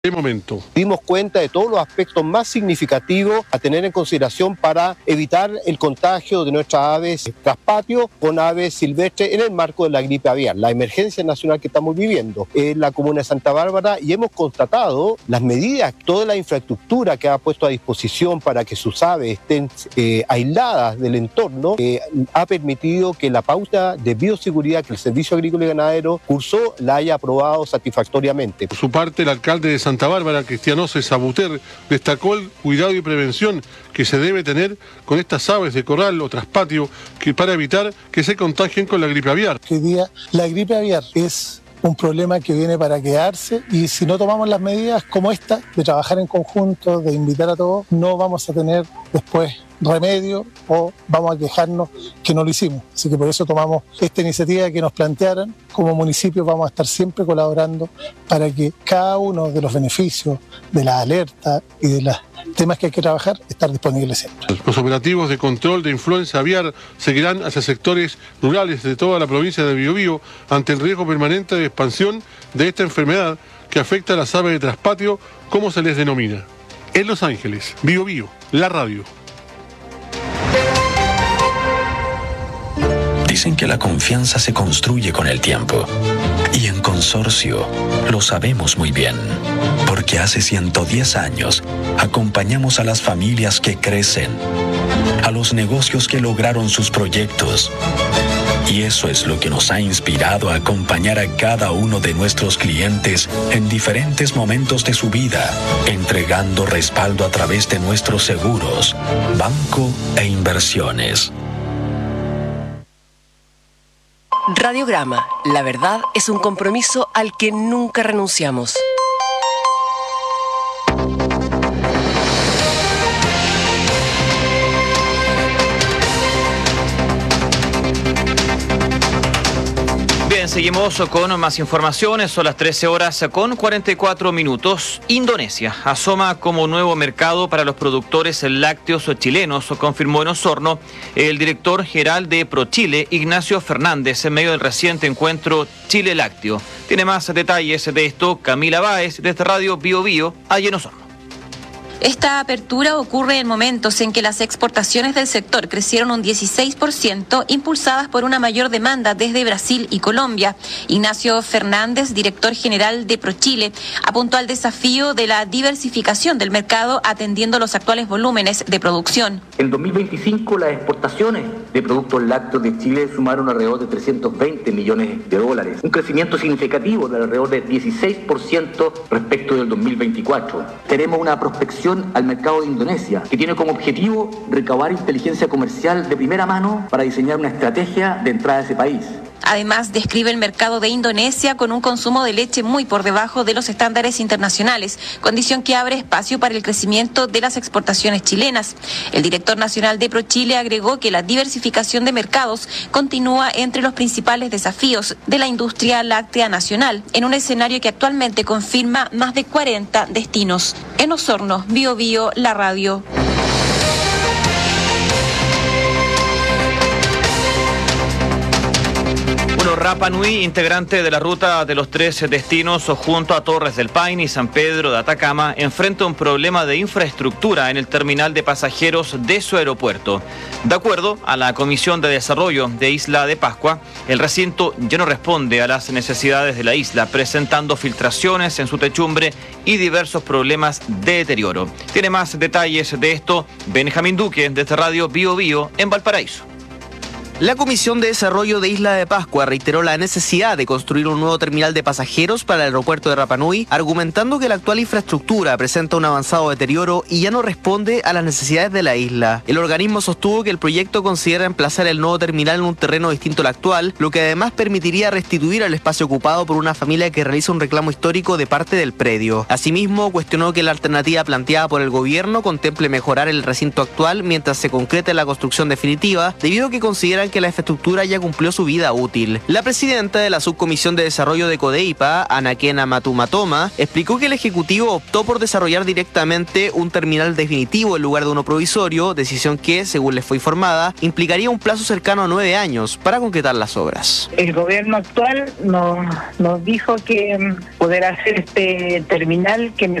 ¿Qué momento? Dimos cuenta de todos los aspectos más significativos a tener en consideración para evitar el contagio de nuestras aves traspatio con aves silvestres en el marco de la gripe aviar, la emergencia nacional que estamos viviendo en la comuna de Santa Bárbara, y hemos constatado las medidas, toda la infraestructura que ha puesto a disposición para que sus aves estén aisladas del entorno, ha permitido que la pauta de bioseguridad que el Servicio Agrícola y Ganadero cursó la haya aprobado satisfactoriamente. Por su parte, el alcalde de Santa Bárbara, Cristian Oces Sabuter, destacó el cuidado y prevención que se debe tener con estas aves de corral o traspatio para evitar que se contagien con la gripe aviar. Hoy día la gripe aviar es un problema que viene para quedarse, y si no tomamos las medidas como esta, de trabajar en conjunto, de invitar a todos, no vamos a tener después remedio o vamos a quejarnos que no lo hicimos. Así que por eso tomamos esta iniciativa que nos plantearan. Como municipio vamos a estar siempre colaborando para que cada uno de los beneficios, de las alertas y de los temas que hay que trabajar, estar disponibles siempre. Los operativos de control de influenza aviar seguirán hacia sectores rurales de toda la provincia de Biobío ante el riesgo permanente de expansión de esta enfermedad que afecta a las aves de traspatio, como se les denomina. En Los Ángeles, Biobío, la radio. Dicen que la confianza se construye con el tiempo. Y en Consorcio lo sabemos muy bien. Porque hace 110 años acompañamos a las familias que crecen, a los negocios que lograron sus proyectos. Y eso es lo que nos ha inspirado a acompañar a cada uno de nuestros clientes en diferentes momentos de su vida, entregando respaldo a través de nuestros seguros, banco e inversiones. Radiograma, la verdad es un compromiso al que nunca renunciamos. Bien, seguimos con más informaciones. Son las 13 horas con 44 minutos. Indonesia asoma como nuevo mercado para los productores lácteos chilenos, confirmó en Osorno el director general de ProChile, Ignacio Fernández, en medio del reciente encuentro Chile Lácteo. Tiene más detalles de esto Camila Báez, desde Radio Biobío, allí en Osorno. Esta apertura ocurre en momentos en que las exportaciones del sector crecieron un 16%, impulsadas por una mayor demanda desde Brasil y Colombia. Ignacio Fernández, director general de ProChile, apuntó al desafío de la diversificación del mercado atendiendo los actuales volúmenes de producción. En 2025 las exportaciones de productos lácteos de Chile sumaron alrededor de 320 millones de dólares, un crecimiento significativo de alrededor de 16% respecto del 2024. Tenemos una prospección al mercado de Indonesia, que tiene como objetivo recabar inteligencia comercial de primera mano para diseñar una estrategia de entrada a ese país. Además, describe el mercado de Indonesia con un consumo de leche muy por debajo de los estándares internacionales, condición que abre espacio para el crecimiento de las exportaciones chilenas. El director nacional de ProChile agregó que la diversificación de mercados continúa entre los principales desafíos de la industria láctea nacional, en un escenario que actualmente confirma más de 40 destinos. En Osorno, Biobío, la radio. Bueno, Rapa Nui, integrante de la ruta de los 13 destinos junto a Torres del Paine y San Pedro de Atacama, enfrenta un problema de infraestructura en el terminal de pasajeros de su aeropuerto. De acuerdo a la Comisión de Desarrollo de Isla de Pascua, el recinto ya no responde a las necesidades de la isla, presentando filtraciones en su techumbre y diversos problemas de deterioro. Tiene más detalles de esto Benjamín Duque, desde Radio Biobío en Valparaíso. La Comisión de Desarrollo de Isla de Pascua reiteró la necesidad de construir un nuevo terminal de pasajeros para el aeropuerto de Rapa Nui, argumentando que la actual infraestructura presenta un avanzado deterioro y ya no responde a las necesidades de la isla. El organismo sostuvo que el proyecto considera emplazar el nuevo terminal en un terreno distinto al actual, lo que además permitiría restituir el espacio ocupado por una familia que realiza un reclamo histórico de parte del predio. Asimismo, cuestionó que la alternativa planteada por el gobierno contemple mejorar el recinto actual mientras se concrete la construcción definitiva, debido a que consideran que la infraestructura ya cumplió su vida útil. La presidenta de la Subcomisión de Desarrollo de Codeipa, Anaquena Matumatoma, explicó que el Ejecutivo optó por desarrollar directamente un terminal definitivo en lugar de uno provisorio, decisión que, según les fue informada, implicaría un plazo cercano a 9 años para concretar las obras. El gobierno actual nos dijo que poder hacer este terminal que